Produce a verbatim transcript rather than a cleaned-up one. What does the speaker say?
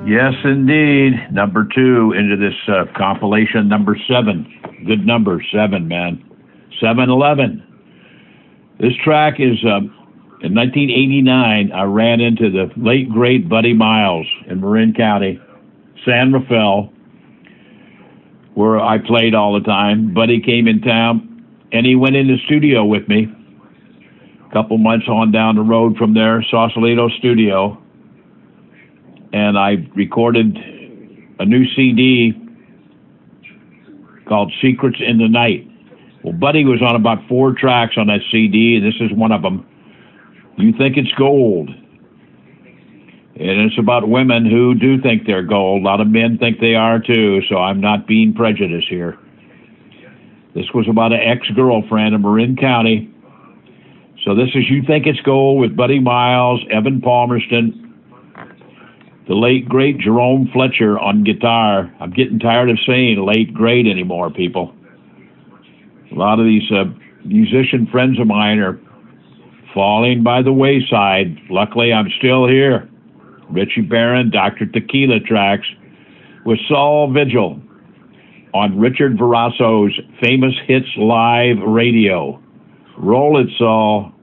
Yes, indeed. Number two into this uh, compilation, number seven. Good number, seven, man. seven eleven. This track is, uh, in nineteen eighty-nine, I ran into the late, great Buddy Miles in Marin County, San Rafael, where I played all the time. Buddy came in town, and he went in the studio with me. A couple months on down the road from there, Sausalito Studio. And I recorded a new C D called Secrets in the Night. Well, Buddy was on about four tracks on that C D, and this is one of them. You Think It's Gold. And it's about women who do think they're gold. A lot of men think they are too, so I'm not being prejudiced here. This was about an ex-girlfriend in Marin County. So this is You Think It's Gold with Buddy Miles, Evan Palmerston, the late, great Jerome Fletcher on guitar. I'm getting tired of saying late, great anymore, people. A lot of these uh, musician friends of mine are falling by the wayside. Luckily, I'm still here. Richie Barron, Doctor Tequila tracks with Saul Vigil on Richard Verasso's Famous Hits Live Radio. Roll it, Saul.